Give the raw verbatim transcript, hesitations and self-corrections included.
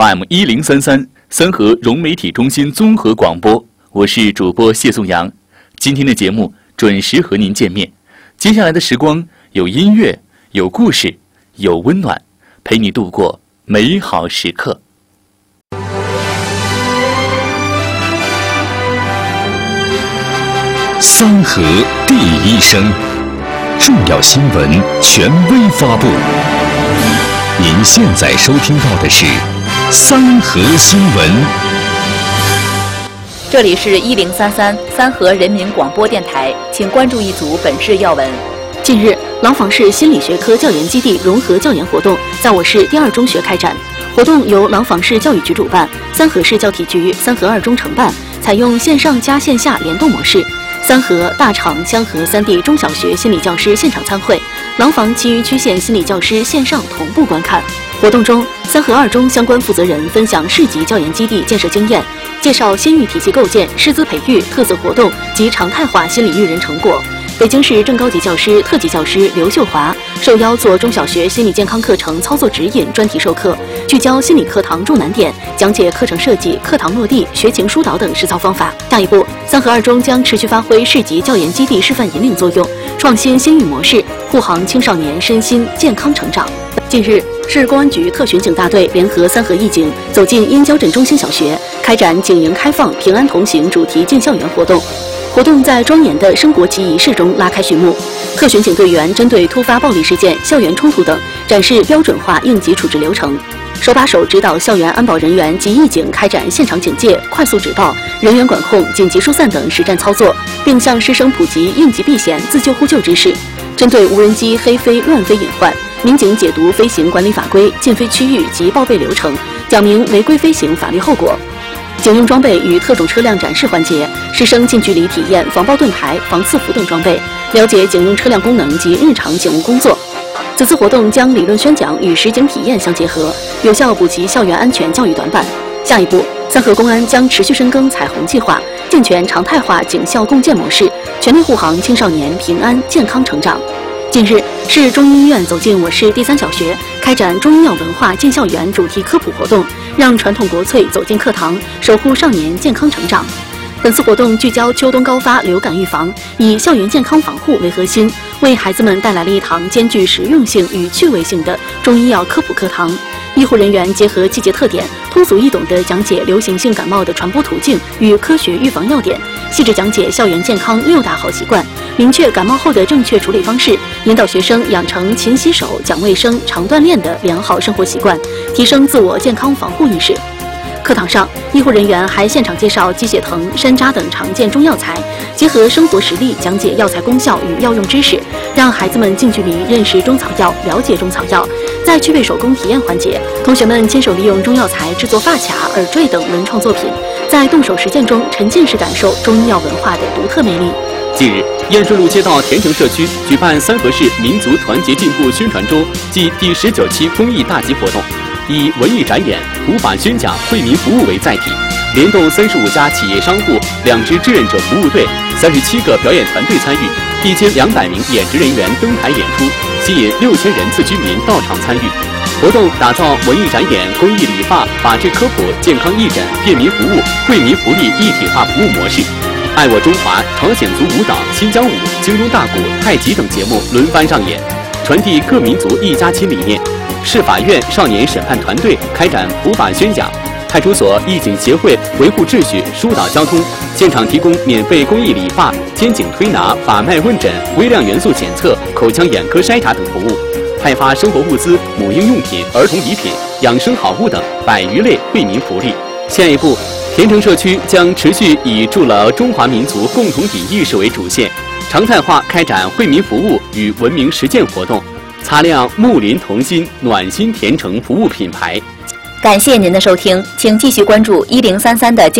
M 一零三三三河融媒体中心综合广播，我是主播谢颂阳。今天的节目准时和您见面。接下来的时光有音乐，有故事，有温暖，陪你度过美好时刻。 三河第一声，重要新闻权威发布。您现在收听到的是三河新闻。 这里是一零三三三河人民广播电台，请关注一组本市要闻。 近日，廊坊市心理学科教研基地融合教研活动在我市第二中学开展。活动由廊坊市教育局主办，三河市教体局、三河二中承办，采用线上加线下联动模式。三河、大厂、香河三地中小学心理教师现场参会，廊坊其余区县心理教师线上同步观看。活动中，三河二中相关负责人分享市级教研基地建设经验，介绍心育体系构建、师资培育、特色活动及常态化心理育人成果。北京市正高级教师、特级教师刘秀华受邀做中小学心理健康课程操作指引专题授课，聚焦心理课堂重难点，讲解课程设计、课堂落地、学情疏导等实操方法。下一步，三河二中将持续发挥市级教研基地示范引领作用，创新心育模式，护航青少年身心健康成长。近日，市公安局特巡警大队联合三河义警走进殷郊镇中心小学，开展警营开放、平安同行主题进校园活动。活动在庄严的升国旗仪式中拉开序幕。特巡警队员针对突发暴力事件、校园冲突等，展示标准化应急处置流程，手把手指导校园安保人员及义警开展现场警戒、快速指报、人员管控、紧急疏散等实战操作，并向师生普及应急避险、自救互救知识。针对无人机黑飞、乱飞隐患，民警解读飞行管理法规、禁飞区域及报备流程，讲明违规飞行法律后果。警用装备与特种车辆展示环节，师生近距离体验防爆盾牌、防刺服等装备，了解警用车辆功能及日常警务工作。此次活动将理论宣讲与实景体验相结合，有效补齐校园安全教育短板。下一步，三河公安将持续深耕彩虹计划，健全常态化警校共建模式，全力护航青少年平安健康成长。近日，市中医医院走进我市第三小学，开展中医药文化进校园主题科普活动，让传统国粹走进课堂，守护少年健康成长。本次活动聚焦秋冬高发流感预防，以校园健康防护为核心，为孩子们带来了一堂兼具实用性与趣味性的中医药科普课堂。医护人员结合季节特点，通俗易懂地讲解流行性感冒的传播途径与科学预防要点，细致讲解校园健康六大好习惯，明确感冒后的正确处理方式，引导学生养成勤洗手、讲卫生、常锻炼的良好生活习惯，提升自我健康防护意识。课堂上，医护人员还现场介绍鸡血藤、山楂等常见中药材，结合生活实例讲解药材功效与药用知识，让孩子们近距离认识中草药，了解中草药。在趣味手工体验环节，同学们亲手利用中药材制作发卡、耳坠等文创作品，在动手实践中沉浸式感受中医药文化的独特魅力。 近日，燕顺路街道田城社区举办三河市民族团结进步宣传周暨第十九期公益大集活动，以文艺展演、普法宣讲、惠民服务为载体，联动三十五家企业商户、两支志愿者服务队、三十七个表演团队参与，一千两百名演职人员登台演出，吸引六千人次居民到场参与。活动打造文艺展演、公益理发、法治科普、健康义诊、便民服务、惠民福利一体化服务模式。爱我中华、朝鲜族舞蹈、新疆舞、京东大鼓、太极等节目轮番上演，传递各民族一家亲理念。市法院少年审判团队开展普法宣讲，派出所义警协会维护秩序、疏导交通，现场提供免费公益理发、肩颈推拿、把脉问诊、微量元素检测、口腔眼科筛查等服务，派发生活物资、母婴用品、儿童礼品、养生好物等百余类惠民福利。下一步，田城社区将持续以筑牢中华民族共同体意识为主线，常态化开展惠民服务与文明实践活动，擦亮睦邻同心、暖心田城服务品牌。 感谢您的收听，请继续关注一零三三的经